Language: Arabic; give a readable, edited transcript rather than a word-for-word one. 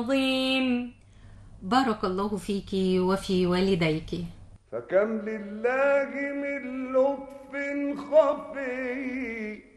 عظيم. بارك الله فيك وفي والديك. فكم لله من لطف خفي